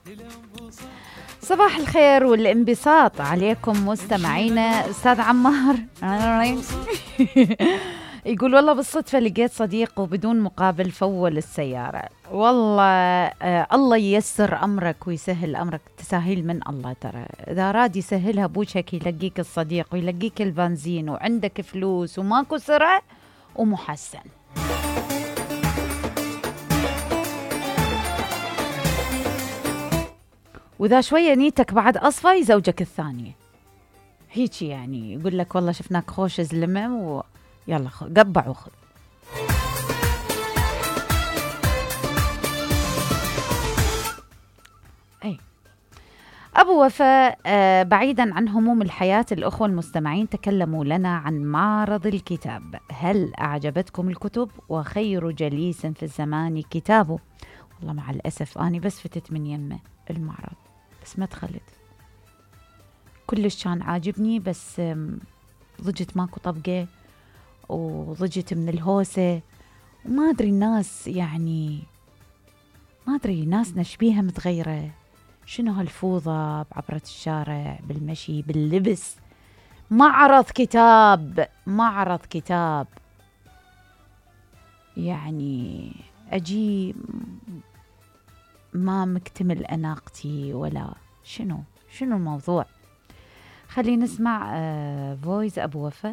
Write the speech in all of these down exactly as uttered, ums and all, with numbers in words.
صباح الخير والانبساط عليكم مستمعينا. أستاذ عمار يقول والله بالصدفة لقيت صديق وبدون مقابل فول السيارة. والله آه الله ييسر أمرك ويسهل أمرك، تساهيل من الله. ترى إذا راد يسهلها بوجهك يلقيك الصديق ويلقيك البنزين وعندك فلوس وماكو سرعة ومحسن. وإذا شوية نيتك بعد أصفى يزوجك الثانية هيك، يعني يقول لك والله شفناك خوش زلمة ويلا قبع وخذ. أي أبو وفاء آه بعيدا عن هموم الحياة، الأخوة المستمعين تكلموا لنا عن معرض الكتاب. هل أعجبتكم الكتب؟ وخير جليس في الزمان كتابه. والله مع الأسف أنا بس فتت من يمه المعرض بس ما دخلت. كلش كان عاجبني بس ضجت ماكو طبقة وضجت من الهوسة وما أدري الناس، يعني ما أدري ناس نشبيها متغيرة. شنو هالفوضى بعبرة الشارع بالمشي باللبس؟ معرض كتاب معرض كتاب يعني أجي ما مكتمل أناقتي ولا شنو شنو الموضوع. خلينا نسمع آه فويس أبو وفاء.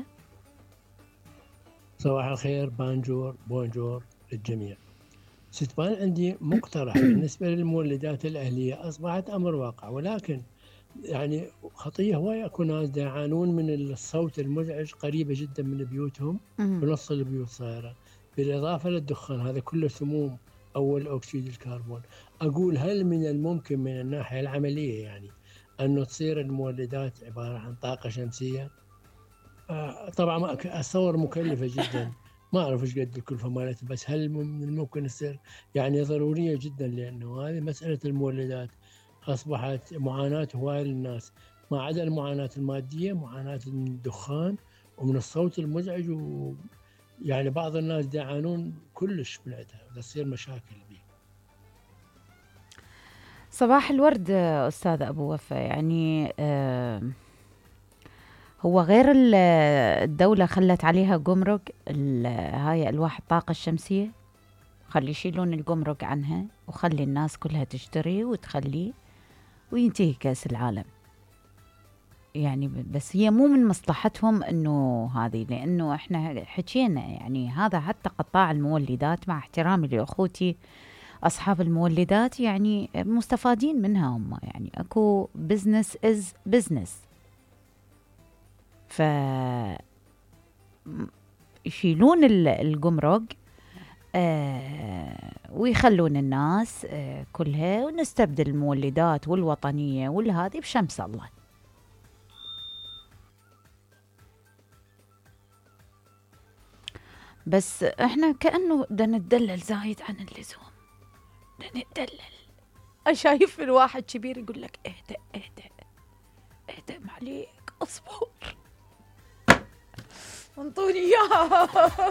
صباح الخير، بانجور بونجور للجميع. ستبان عندي مقترح بالنسبة للمولدات الأهلية، أصبحت أمر واقع، ولكن يعني خطية هواية أكو ناس يعانون من الصوت المزعج قريبة جدا من بيوتهم، بنص البيوت صايرة، بالإضافة للدخان هذا كله سموم أول أكسيد الكربون. أقول هل من الممكن من الناحية العملية يعني أنه تصير المولدات عبارة عن طاقة شمسية؟ آه طبعا أتصور مكلفة جدا، ما أعرف إيش قد الكلفة مالتها، بس هل من الممكن تصير يعني ضرورية جدا، لأنه هذه مسألة المولدات أصبحت معاناة هواية للناس، ما عدا المعاناة المادية، معاناة من الدخان ومن الصوت المزعج، ويعني بعض الناس يعانون كلش من عندها وتصير مشاكل بيه. صباح الورد أستاذ أبو وفاء. يعني آه هو غير الدولة خلت عليها جمرك هاي ألواح الطاقة الشمسية، خلي يشيلون الجمرك عنها وخلي الناس كلها تشتري وتخلي وينتهي كأس العالم. يعني بس هي مو من مصلحتهم انه هذه، لانه احنا حكينا يعني هذا حتى قطاع المولدات مع احترامي لاخوتي اصحاب المولدات يعني مستفادين منها هم، يعني اكو بزنس از بزنس، ف يشيلون الجمرك آه ويخلون الناس آه كلها، ونستبدل المولدات والوطنية والهذه بشمس الله. بس احنا كأنه بدنا نتدلل زايد عن اللزوم، بدنا نتدلل. شايف الواحد كبير يقول لك اهدأ اهدأ اهدأ معليك اصبر انطوني اياها